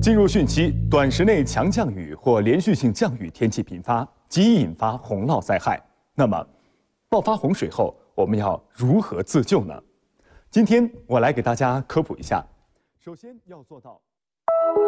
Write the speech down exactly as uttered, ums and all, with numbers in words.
进入汛期，短时内强降雨或连续性降雨天气频发，极易引发洪涝灾害。那么，爆发洪水后，我们要如何自救呢？今天我来给大家科普一下。首先要做到。